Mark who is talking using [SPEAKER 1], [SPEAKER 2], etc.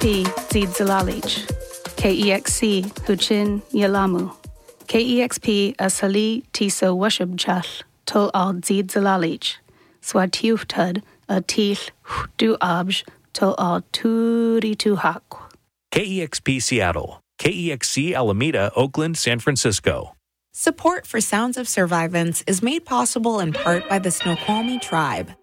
[SPEAKER 1] KEXP Zid Zalalich. KEXC Huchin Yalamu. KEXP Asali Tiso Washubchal Tul Al Zid Zalalich. Swatiuftud a Teeth Du Abj Tul Al Turi Tuhak.
[SPEAKER 2] KEXP Seattle. KEXC Alameda, Oakland, San Francisco.
[SPEAKER 3] Support for Sounds of Survivance is made possible in part by the Snoqualmie Tribe.